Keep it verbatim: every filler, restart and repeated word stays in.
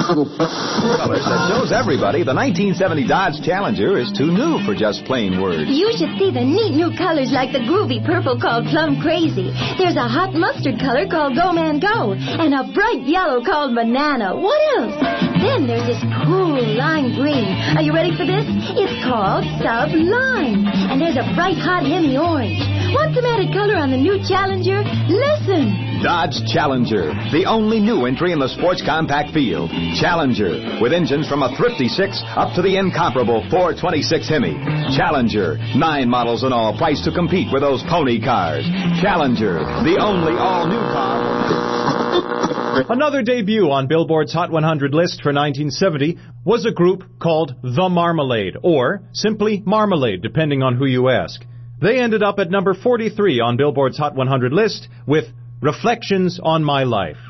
Colors that shows everybody the nineteen seventy Dodge Challenger is too new for just plain words. You should see the neat new colors like the groovy purple called Plum Crazy. There's a hot mustard color called Go Man Go, and a bright yellow called Banana. What else? Then there's this cool lime green. Are you ready for this? It's called Sublime. And there's a bright hot Hemi orange. What's the added color on the new Challenger? Listen. Dodge Challenger, the only new entry in the sports compact field. Challenger, with engines from a thrifty six up to the incomparable four twenty-six Hemi. Challenger, nine models in all, priced to compete with those pony cars. Challenger, the only all-new car. Another debut on Billboard's Hot one hundred list for nineteen seventy was a group called The Marmalade, or simply Marmalade, depending on who you ask. They ended up at number forty-three on Billboard's Hot one hundred list with Reflections on My Life.